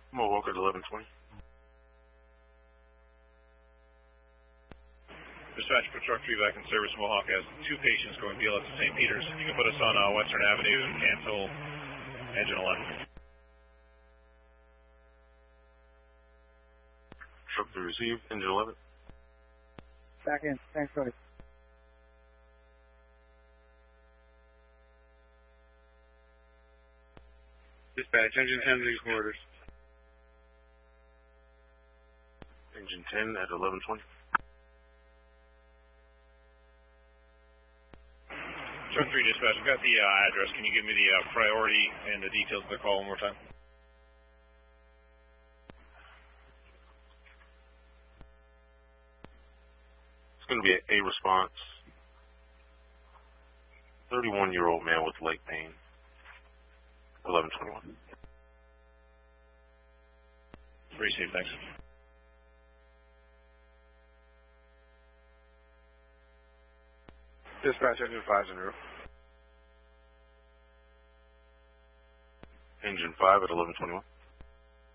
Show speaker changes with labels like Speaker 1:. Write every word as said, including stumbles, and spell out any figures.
Speaker 1: Mohawk at eleven twenty.
Speaker 2: Dispatch for truck three back in service. Mohawk has two patients going B L S to Saint Peter's. You can put us on uh, Western Avenue and cancel engine eleven.
Speaker 1: Truck three received, engine eleven.
Speaker 3: Back in. Thanks, buddy.
Speaker 4: Dispatch, engine ten in quarters.
Speaker 1: Engine ten at eleven twenty.
Speaker 2: Truck three dispatch, I've got the uh, address. Can you give me the uh, priority and the details of the call one more time?
Speaker 1: It's going to be a response. thirty-one-year-old man with leg pain. eleven twenty-one.
Speaker 2: Received, thanks.
Speaker 4: Dispatch, engine five's en route.
Speaker 1: Engine five at eleven twenty-one.